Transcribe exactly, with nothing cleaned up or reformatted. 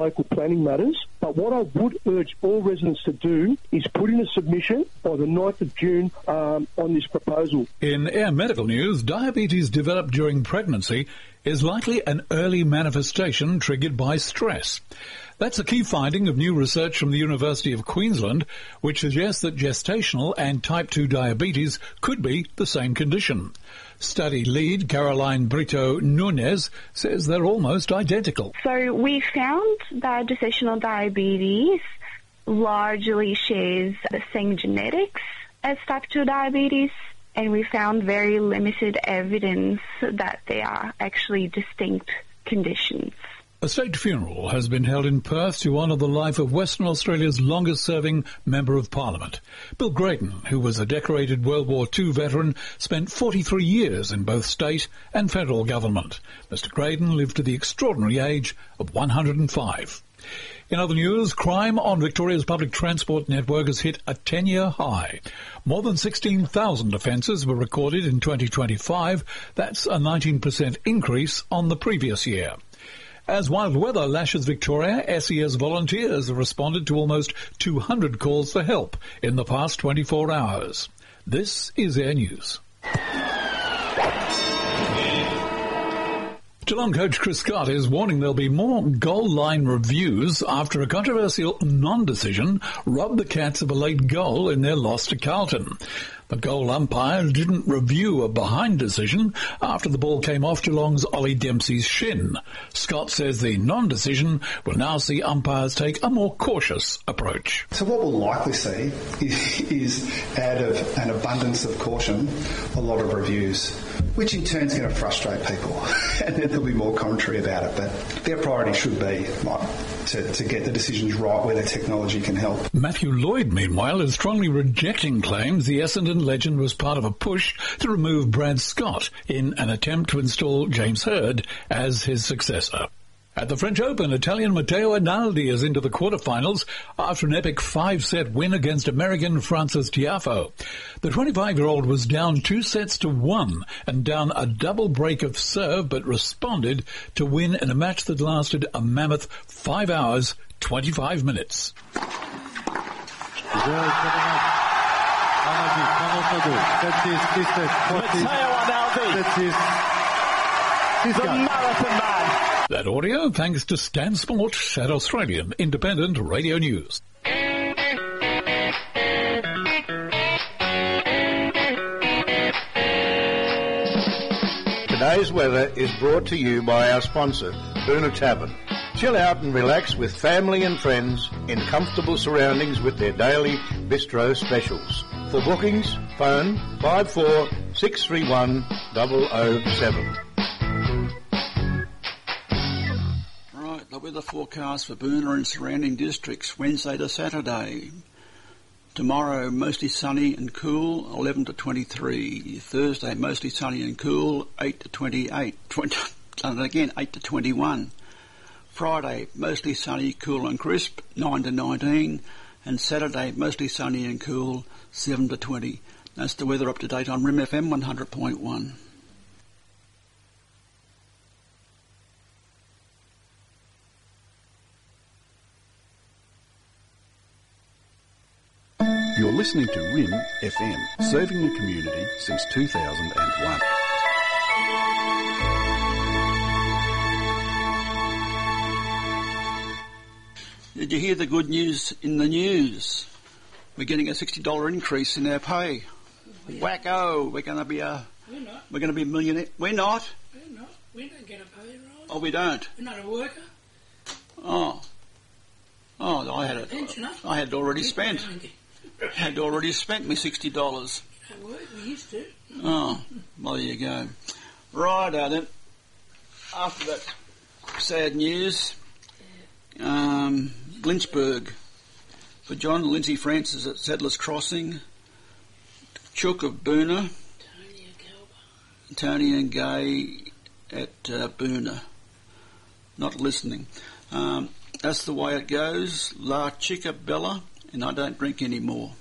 local planning matters. But what I would urge all residents to do is put in a submission by the ninth of June um, on this proposal. In Air Medical News, diabetes developed during pregnancy is likely an early manifestation triggered by stress. That's a key finding of new research from the University of Queensland, which suggests that gestational and type two diabetes could be the same condition. Study lead Caroline Brito Nunez says they're almost identical. So we found that gestational diabetes largely shares the same genetics as type two diabetes, and we found very limited evidence that they are actually distinct conditions. A state funeral has been held in Perth to honour the life of Western Australia's longest-serving Member of Parliament. Bill Graydon, who was a decorated World War Two veteran, spent forty-three years in both state and federal government. Mister Graydon lived to the extraordinary age of one hundred and five. In other news, crime on Victoria's public transport network has hit a ten-year high. More than sixteen thousand offences were recorded in twenty twenty-five. That's a nineteen percent increase on the previous year. As wild weather lashes Victoria, S E S volunteers have responded to almost two hundred calls for help in the past twenty-four hours. This is Air News. Geelong coach Chris Scott is warning there'll be more goal line reviews after a controversial non-decision robbed the Cats of a late goal in their loss to Carlton. The goal umpire didn't review a behind decision after the ball came off Geelong's Ollie Dempsey's shin. Scott says the non-decision will now see umpires take a more cautious approach. So what we'll likely see is, is out of an abundance of caution, a lot of reviews, which in turn is going to frustrate people. And then there'll be more commentary about it. But their priority should be like, to, to get the decisions right where the technology can help. Matthew Lloyd, meanwhile, is strongly rejecting claims the Essendon legend was part of a push to remove Brad Scott in an attempt to install James Hird as his successor. At the French Open, Italian Matteo Analdi is into the quarterfinals after an epic five-set win against American Francis Tiafoe. The twenty-five-year-old was down two sets to one and down a double break of serve, but responded to win in a match that lasted a mammoth five hours, twenty-five minutes. He's a marathon man. That audio thanks to Stan Sport at Australian Independent Radio News. Today's weather is brought to you by our sponsor, Boona Tavern. Chill out and relax with family and friends in comfortable surroundings with their daily bistro specials. For bookings, phone five four six three one zero zero seven. Right, the weather forecast for Boona and surrounding districts, Wednesday to Saturday. Tomorrow, mostly sunny and cool, eleven to twenty-three. Thursday, mostly sunny and cool, eight to twenty-eight. twenty, and again, eight to twenty-one. Friday, mostly sunny, cool and crisp, nine to nineteen. And Saturday, mostly sunny and cool, seven to twenty. That's the weather up to date on R I M F M one hundred point one. You're listening to R I M F M, serving the community since two thousand one. Did you hear the good news in the news? We're getting a sixty dollars increase in our pay. Yeah. Wacko! We're going to be a. We're not. We're going to be millionaire. We're not. We're not. We don't get a pay rise. Oh, we don't. We're not a worker. Oh. Oh, I had it. Pensioner. I had already spent. Had already spent me sixty dollars. You don't work. We used to. Oh, well, there you go. Righto then. After that sad news, um, Lynchburg. For John Lindsay Francis at Settlers Crossing, Chook of Boona, Tony and Galba. Tony and Gay at uh, Boona. Not listening. Um, that's the way it goes. La Chica Bella, and I don't drink anymore.